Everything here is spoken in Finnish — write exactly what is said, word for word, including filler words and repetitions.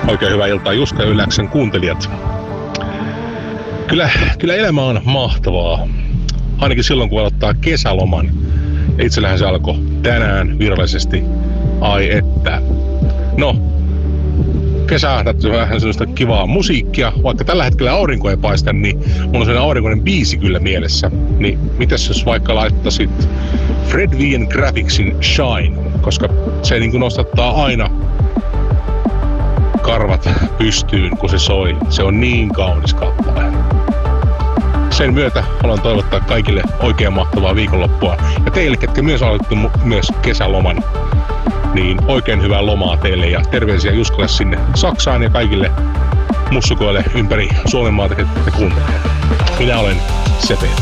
Oikein hyvää iltaa Juska ja Yläksen kuuntelijat. Kyllä, kyllä elämä on mahtavaa. Ainakin silloin kun aloittaa kesäloman. Itsellähän se alkoi tänään virallisesti. Ai että. No, kesä täytyy vähän sellaista kivaa musiikkia. Vaikka tällä hetkellä aurinko ei paista, niin mulla on sellainen aurinkoinen biisi kyllä mielessä. Niin mitäs jos vaikka laittaisit Fred V and Graphicsin Shine, koska se niin kuin nostattaa aina karvat pystyyn, kun se soi. Se on niin kaunis kappale. Sen myötä haluan toivottaa kaikille oikein mahtavaa viikonloppua. Ja teille, ketkä myös aloitti myös kesäloman, niin oikein hyvää lomaa teille ja terveisiä Juskalle sinne Saksaan ja kaikille mussukoille ympäri Suomenmaata, ketkä te kuuntelee. Minä olen Sepe.